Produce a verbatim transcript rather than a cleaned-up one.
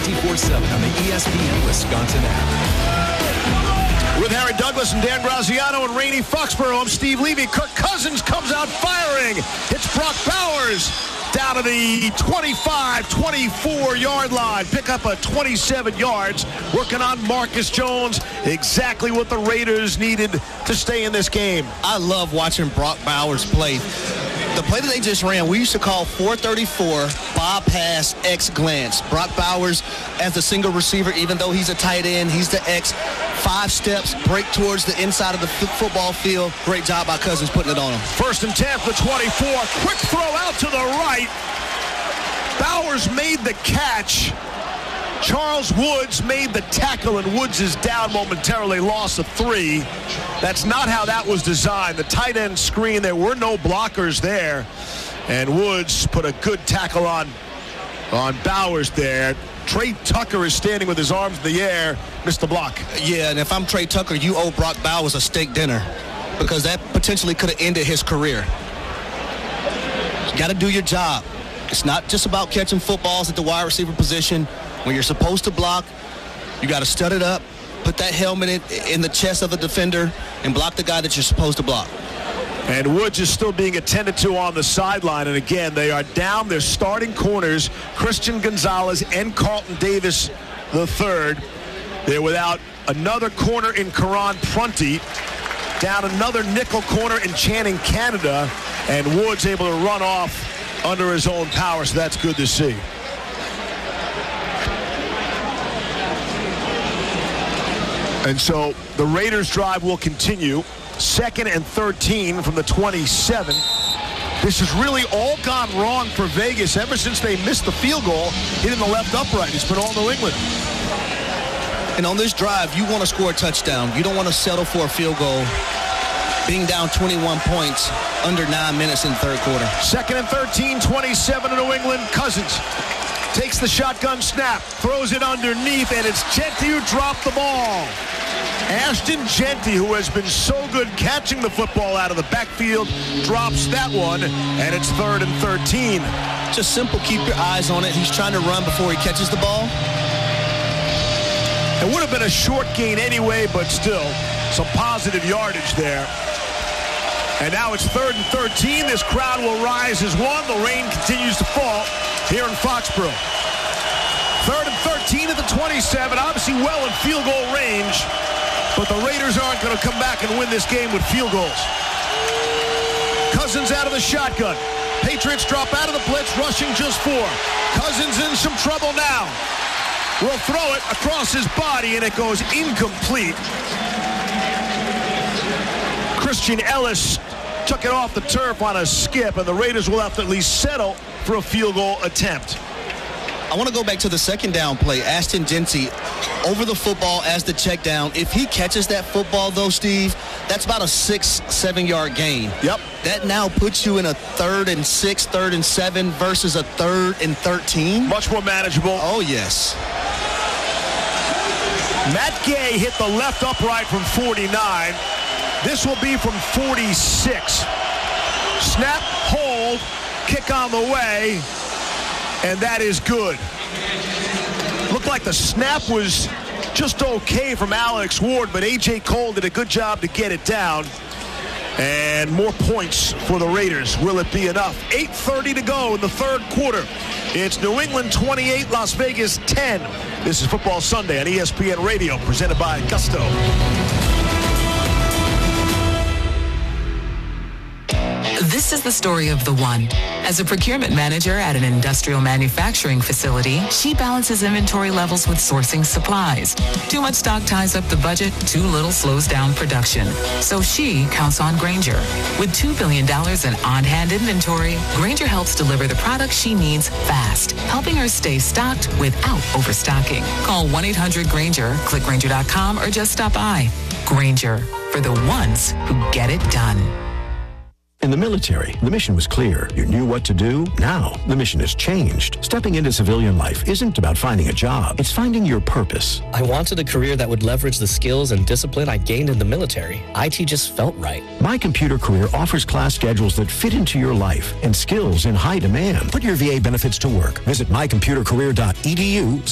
twenty-four seven on the E S P N Wisconsin app. With Harry Douglas and Dan Graziano and Rainey Foxborough, I'm Steve Levy. Kirk Cousins comes out firing. Hits Brock Bowers down to the twenty-five, twenty-four yard line. Pick up a twenty-seven yards. Working on Marcus Jones. Exactly what the Raiders needed to stay in this game. I love watching Brock Bowers play. The play that they just ran, we used to call four thirty-four Bob Pass X glance. Brock Bowers as the single receiver, even though he's a tight end, he's the X. Five steps, break towards the inside of the f- football field. Great job by Cousins putting it on him. First and ten for twenty-four. Quick throw out to the right. Bowers made the catch. Charles Woods made the tackle, and Woods is down momentarily, loss of three. That's not how that was designed. The tight end screen, there were no blockers there, and Woods put a good tackle on, on Bowers there. Trey Tucker is standing with his arms in the air, missed the block. Yeah, and if I'm Trey Tucker, you owe Brock Bowers a steak dinner because that potentially could have ended his career. You got to do your job. It's not just about catching footballs at the wide receiver position. When you're supposed to block, you got to stud it up, put that helmet in, in the chest of the defender, and block the guy that you're supposed to block. And Woods is still being attended to on the sideline. And again, they are down their starting corners, Christian Gonzalez and Carlton Davis the third. They're without another corner in Karan Prunty, down another nickel corner in Channing Canada, and Woods able to run off under his own power, so that's good to see. And so the Raiders' drive will continue. Second and thirteen from the twenty-seven. This has really all gone wrong for Vegas ever since they missed the field goal. Hit in the left upright. It's been all New England. And on this drive, you want to score a touchdown. You don't want to settle for a field goal. Being down twenty-one points under nine minutes in the third quarter. Second and thirteen, twenty-seven to New England. Cousins takes the shotgun snap, throws it underneath, and it's Jeanty who dropped the ball. Ashton Jeanty, who has been so good catching the football out of the backfield, drops that one, and it's third and thirteen. Just simple, keep your eyes on it. He's trying to run before he catches the ball. It would have been a short gain anyway, but still, some positive yardage there. And now it's third and thirteen. This crowd will rise as one. The rain continues to fall here in Foxborough. Third and thirteen at the twenty-seven, obviously well in field goal range, but the Raiders aren't going to come back and win this game with field goals. Cousins out of the shotgun. Patriots drop out of the blitz, rushing just four. Cousins in some trouble now. Will throw it across his body, and it goes incomplete. Christian Ellis took it off the turf on a skip, and the Raiders will have to at least settle for a field goal attempt. I want to go back to the second down play. Ashton Jeanty over the football as the check down. If he catches that football, though, Steve, that's about a six, seven-yard gain. Yep. That now puts you in a third and six, third and seven versus a third and thirteen. Much more manageable. Oh, yes. Matt Gay hit the left upright from forty-nine. This will be from forty-six. Snap, hold, kick on the way, and that is good. Looked like the snap was just okay from Alex Ward, but A J Cole did a good job to get it down. And more points for the Raiders. Will it be enough? eight thirty to go in the third quarter. It's New England twenty-eight, Las Vegas ten. This is Football Sunday on E S P N Radio, presented by Gusto. This is the story of the one. As a procurement manager at an industrial manufacturing facility, she balances inventory levels with sourcing supplies. Too much stock ties up the budget, too little slows down production. So she counts on Grainger. With two billion dollars in on-hand inventory, Grainger helps deliver the products she needs fast, helping her stay stocked without overstocking. Call one eight hundred Grainger, click Grainger dot com, or just stop by. Grainger, for the ones who get it done. In the military, the mission was clear. You knew what to do. Now, the mission has changed. Stepping into civilian life isn't about finding a job. It's finding your purpose. I wanted a career that would leverage the skills and discipline I gained in the military. I T just felt right. My Computer Career offers class schedules that fit into your life and skills in high demand. Put your V A benefits to work. Visit my computer career dot e d u